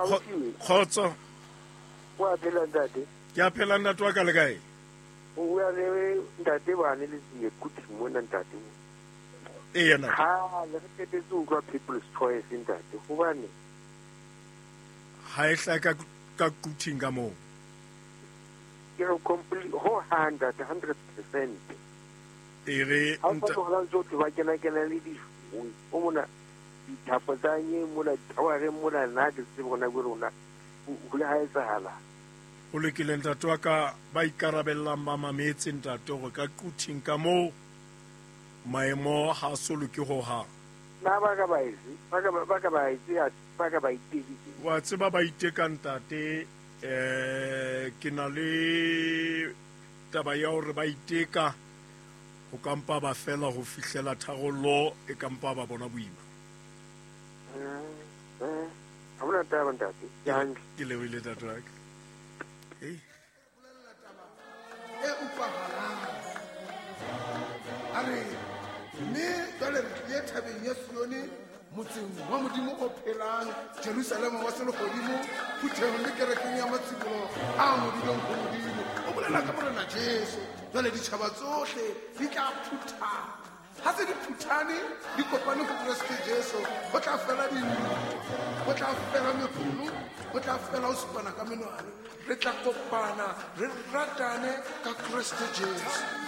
Khotso. Wa phela ntate. Ke a phela ntate wa ka le kae? O ya le ntate ba ne le sie kuthi mona ntate. Yena. Ha le re tetse o kwa people's choice ntate. Ho bane ha e hla ka kuthing ka mo. Ke re complete ho 100%. Ere nta ho la zo twa kena le di o mona dithapotsanye mona taware mona na ke se bona go rona ho le ha etsahala o lekile ntate wa ka ba ikarabellang ba mametse ntate go ka kuthing ka mo maemo ha solo ke ho ha na ba ka ba itse wa tseba ba iteka ntate ke na le taba ya hore ba iteka go kampa ba fela go fihlela tharollo e kampa ba bona boima Abona taba ntate ke lewile ntate wa ka are mme jwale re thabeng ya Sione motseng wa modimo o phelang Jerusalem wa selo godimo phutheng le kerekeng ya matsibolo a modulong go modimo o bolela ka morena Jesu jwale ditšhaba tsohle di tla phutha ha se di phuthane di kopane go Kriste Jesu go tla fela go tla fela mekgolo go tla fela o supana ka menwana re tla kopana re ratane ka Kriste Jesu